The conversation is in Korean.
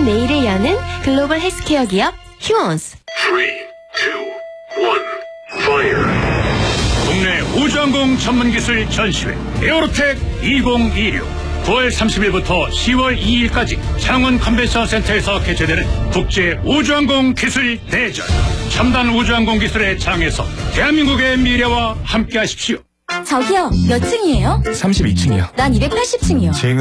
내일을 여는 글로벌 헬스케어 기업 휴원스. 3, 2, 1, fire. 국내 우주항공 전문기술 전시회 에어로텍 2026 9월 30일부터 10월 2일까지 창원 컨벤션센터에서 개최되는 국제 우주항공 기술 대전. 첨단 우주항공 기술의 장에서 대한민국의 미래와 함께하십시오. 저기요, 몇 층이에요? 32층이요. 난 280층이요.